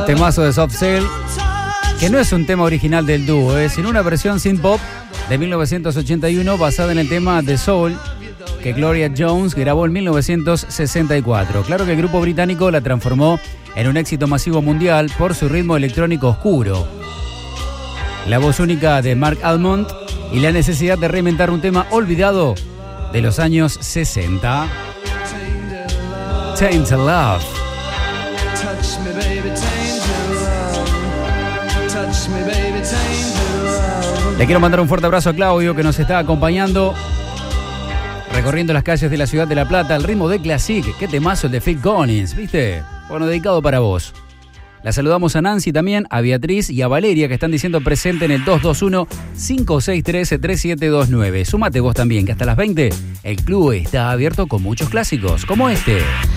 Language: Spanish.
Temazo de Soft Cell, que no es un tema original del dúo, sino una versión synth pop de 1981 basada en el tema The Soul que Gloria Jones grabó en 1964. Claro que el grupo británico la transformó en un éxito masivo mundial por su ritmo electrónico oscuro, la voz única de Mark Almond y la necesidad de reinventar un tema olvidado de los años 60. Tainted Love. Le quiero mandar un fuerte abrazo a Claudio, que nos está acompañando recorriendo las calles de la ciudad de La Plata al ritmo de Classic. Qué temazo el de Phil Collins, ¿viste? Bueno, dedicado para vos. La saludamos a Nancy también, a Beatriz y a Valeria, que están diciendo presente en el 221-5613-3729. Súmate vos también, que hasta las 20 el club está abierto con muchos clásicos, como este.